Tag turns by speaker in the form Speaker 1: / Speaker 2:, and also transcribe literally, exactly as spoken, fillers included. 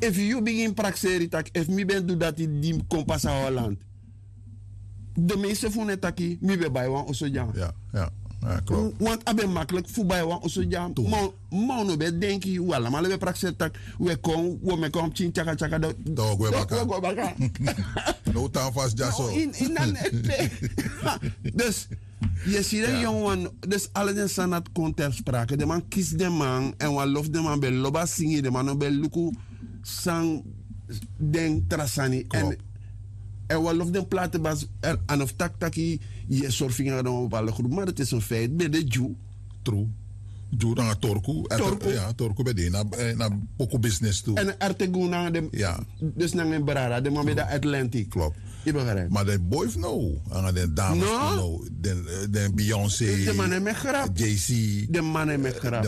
Speaker 1: if you begin praxeri tak, if mi ben do dat die kompas aan Holland. De meeste van het taki, mi be bij wan oso jam.
Speaker 2: Ja, ja. Ja, klopt.
Speaker 1: Want abe makkelijk voor bij wan oso jam. Maar maar no be denki wala, maar we praxeri tak, we kom, we me kom chin chaka chaka do.
Speaker 2: Do go baka.
Speaker 1: Go baka.
Speaker 2: No time vast jaso.
Speaker 1: In in dan. Dus je ziet een jongen, dus alle den zijn het kon ter sprake. De man kiest de man en wat lof de man bij loba zingen, de man bij luku sang den trasani. En en wat lof den platen bas er aan of tak taki je surfing aan een bepaalde groep. Maar het is een feit, bij de Jew.
Speaker 2: True. Jew dan Torku.
Speaker 1: Torku.
Speaker 2: Ja, Torku bij die, naar na poco business toe.
Speaker 1: En er te gaan naar de,
Speaker 2: ja.
Speaker 1: Dus naar een Brara, de man bij de Atlantic.
Speaker 2: Klopt.
Speaker 1: Je begrijpt.
Speaker 2: Maar de boys no. En de dames no. De Beyoncé.
Speaker 1: De mannen met grap.
Speaker 2: Jay-Z.
Speaker 1: De mannen met grap.